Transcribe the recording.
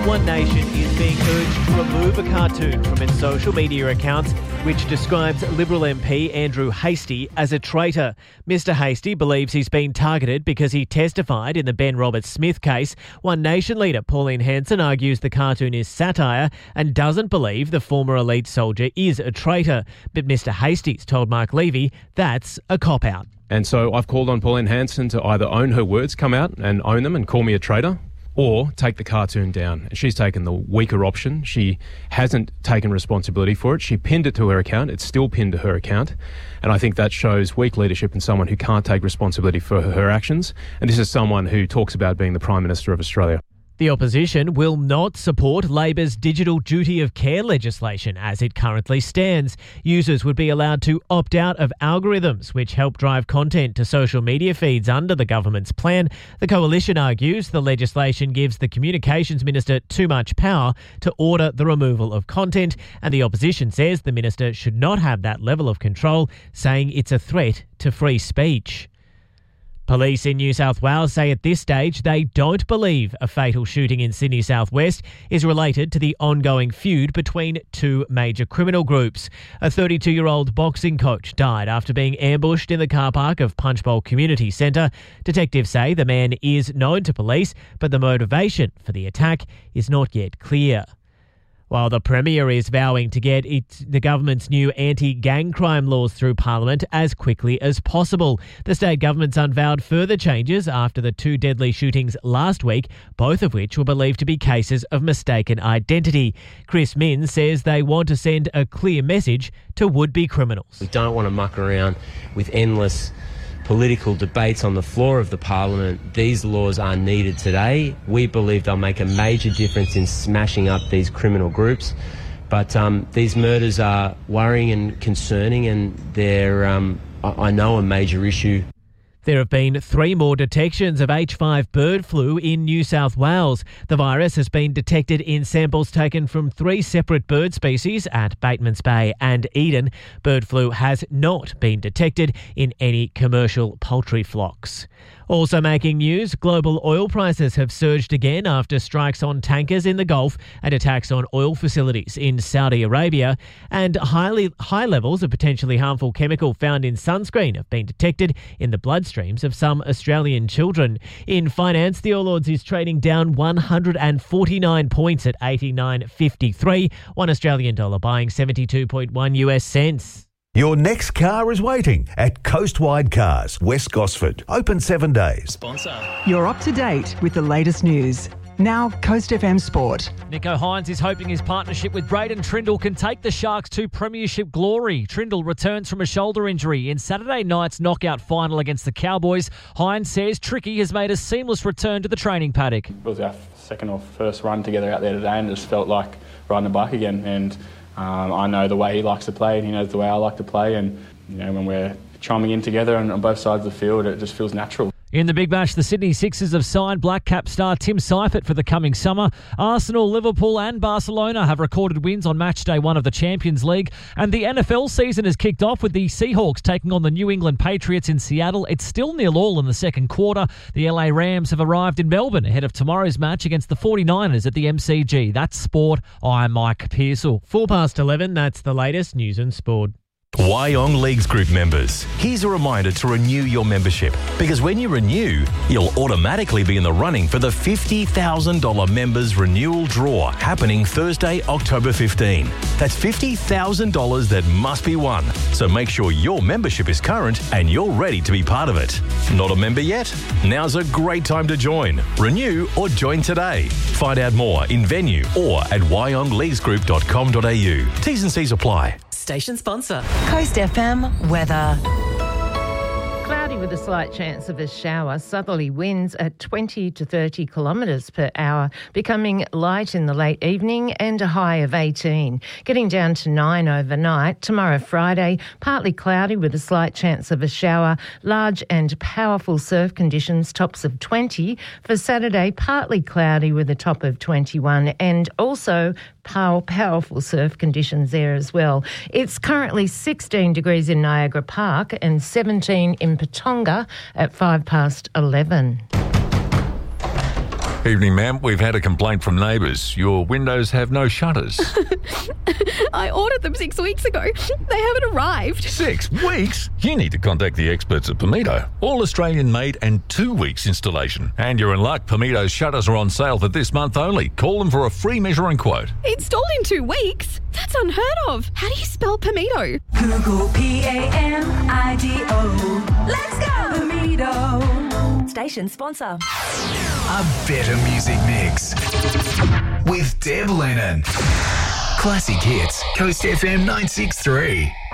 One Nation is being urged to remove a cartoon from its social media accounts which describes Liberal MP Andrew Hastie as a traitor. Mr Hastie believes he's been targeted because he testified in the Ben Roberts-Smith case. One Nation leader Pauline Hanson argues the cartoon is satire and doesn't believe the former elite soldier is a traitor. But Mr Hastie's told Mark Levy that's a cop-out. And so I've called on Pauline Hanson to either own her words, come out and own them and call me a traitor, or take the cartoon down. She's taken the weaker option. She hasn't taken responsibility for it. She pinned it to her account. It's still pinned to her account. And I think that shows weak leadership in someone who can't take responsibility for her actions. And this is someone who talks about being the Prime Minister of Australia. The opposition will not support Labor's digital duty of care legislation as it currently stands. Users would be allowed to opt out of algorithms which help drive content to social media feeds under the government's plan. The coalition argues the legislation gives the Communications Minister too much power to order the removal of content, and the opposition says the minister should not have that level of control, saying it's a threat to free speech. Police in New South Wales say at this stage they don't believe a fatal shooting in Sydney Southwest is related to the ongoing feud between two major criminal groups. A 32-year-old boxing coach died after being ambushed in the car park of Punchbowl Community Centre. Detectives say the man is known to police, but the motivation for the attack is not yet clear. While the Premier is vowing to get the government's new anti-gang crime laws through Parliament as quickly as possible. The state government's unveiled further changes after the two deadly shootings last week, both of which were believed to be cases of mistaken identity. Chris Minns says they want to send a clear message to would-be criminals. We don't want to muck around with endless political debates on the floor of the Parliament. These laws are needed today. We believe they'll make a major difference in smashing up these criminal groups. But these murders are worrying and concerning, and they're, I know, a major issue. There have been 3 more detections of H5 bird flu in New South Wales. The virus has been detected in samples taken from 3 separate bird species at Batemans Bay and Eden. Bird flu has not been detected in any commercial poultry flocks. Also making news, global oil prices have surged again after strikes on tankers in the Gulf and attacks on oil facilities in Saudi Arabia. And high levels of potentially harmful chemical found in sunscreen have been detected in the bloodstreams of some Australian children. In finance, the All Ords is trading down 149 points at 89.53. $1 Australian dollar buying 72.1 US cents. Your next car is waiting at Coastwide Cars, West Gosford. Open 7 days. Sponsor. You're up to date with the latest news. Now, Coast FM Sport. Nico Hines is hoping his partnership with Braden Trindle can take the Sharks to premiership glory. Trindle returns from a shoulder injury in Saturday night's knockout final against the Cowboys. Hines says Tricky has made a seamless return to the training paddock. It was our second or first run together out there today, and it just felt like riding a bike again. And I know the way he likes to play, and he knows the way I like to play. And you know, when we're chiming in together and on both sides of the field, it just feels natural. In the Big Bash, the Sydney Sixers have signed Black Cap star Tim Seifert for the coming summer. Arsenal, Liverpool and Barcelona have recorded wins on match day 1 of the Champions League. And the NFL season has kicked off with the Seahawks taking on the New England Patriots in Seattle. It's still 0-0 in the second quarter. The LA Rams have arrived in Melbourne ahead of tomorrow's match against the 49ers at the MCG. That's sport. I'm Mike Pearsall. 11:04, that's the latest news and sport. Wyong Leagues Group members, here's a reminder to renew your membership, because when you renew, you'll automatically be in the running for the $50,000 members renewal draw happening Thursday, October 15. That's $50,000 that must be won. So make sure your membership is current and you're ready to be part of it. Not a member yet? Now's a great time to join. Renew or join today. Find out more in venue or at wyongleaguesgroup.com.au. T's and C's apply. Station sponsor. Coast FM weather. Cloudy with a slight chance of a shower. Southerly winds at 20 to 30 kilometres per hour, becoming light in the late evening and a high of 18. Getting down to 9 overnight. Tomorrow, Friday, partly cloudy with a slight chance of a shower. Large and powerful surf conditions, tops of 20. For Saturday, partly cloudy with a top of 21 and also powerful surf conditions there as well. It's currently 16 degrees in Niagara Park and 17 in Patonga at 11:05. Evening, ma'am. We've had a complaint from neighbours. Your windows have no shutters. I ordered them 6 weeks ago. They haven't arrived. 6 weeks? You need to contact the experts at Pimito. All Australian made and 2 weeks installation. And you're in luck. Pimito's shutters are on sale for this month only. Call them for a free measuring quote. Installed in 2 weeks? That's unheard of. How do you spell Pimito? Google Pamido. Let's go, Pamido. Station sponsor. A better music mix with Deb Lennon. Classic hits, Coast FM 963.